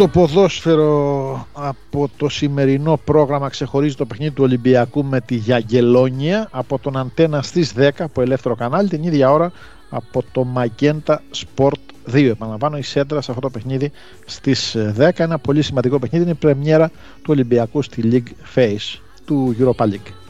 Στο ποδόσφαιρο από το σημερινό πρόγραμμα ξεχωρίζει το παιχνίδι του Ολυμπιακού με τη Γιαγγελόνια από τον Αντένα στις 10 από ελεύθερο κανάλι, την ίδια ώρα από το Magenta Sport 2. Επαναλαμβάνω, η σέντρα σε αυτό το παιχνίδι στις 10. Ένα πολύ σημαντικό παιχνίδι, είναι η πρεμιέρα του Ολυμπιακού στη League Phase του Europa League.